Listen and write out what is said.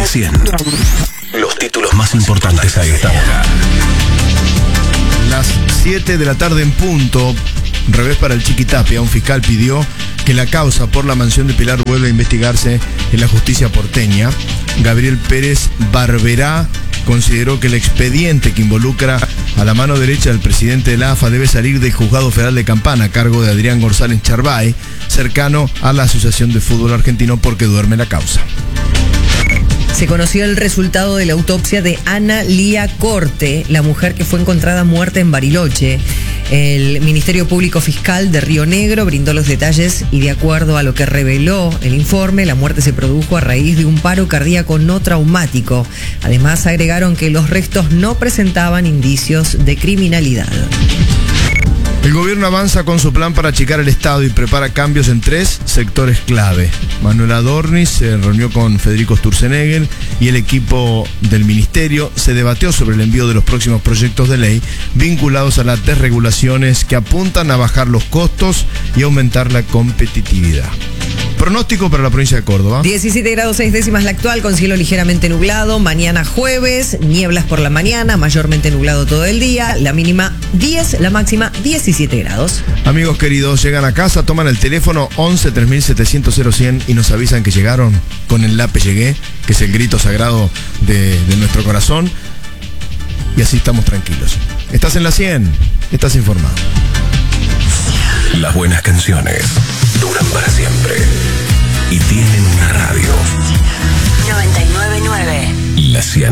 100. Los títulos más importantes a esta hora. Las 7 de la tarde en punto. Revés para el Chiquitapia. Un fiscal pidió que la causa por la mansión de Pilar vuelva a investigarse en la justicia porteña. Gabriel Pérez Barberá consideró que el expediente que involucra a la mano derecha del presidente de la AFA debe salir del Juzgado Federal de Campana a cargo de Adrián González Charbay, cercano a la Asociación de Fútbol Argentino, porque duerme la causa. Se conoció el resultado de la autopsia de Ana Lía Corte, la mujer que fue encontrada muerta en Bariloche. El Ministerio Público Fiscal de Río Negro brindó los detalles y, de acuerdo a lo que reveló el informe, la muerte se produjo a raíz de un paro cardíaco no traumático. Además, agregaron que los restos no presentaban indicios de criminalidad. El gobierno avanza con su plan para achicar el Estado y prepara cambios en 3 sectores clave. Manuel Adorni se reunió con Federico Sturzenegger y el equipo del ministerio. Se debatió sobre el envío de los próximos proyectos de ley vinculados a las desregulaciones que apuntan a bajar los costos y aumentar la competitividad. Pronóstico para la provincia de Córdoba. 17 grados 6 décimas la actual, con cielo ligeramente nublado. Mañana jueves, nieblas por la mañana, mayormente nublado todo el día. La mínima 10, la máxima 17 grados. Amigos queridos, llegan a casa, toman el teléfono 11 3700 0100 y nos avisan que llegaron con el Lape Llegué, que es el grito sagrado de nuestro corazón. Y así estamos tranquilos. Estás en la 100, estás informado. Las buenas canciones duran para siempre y tienen una radio. 99.9. La 100.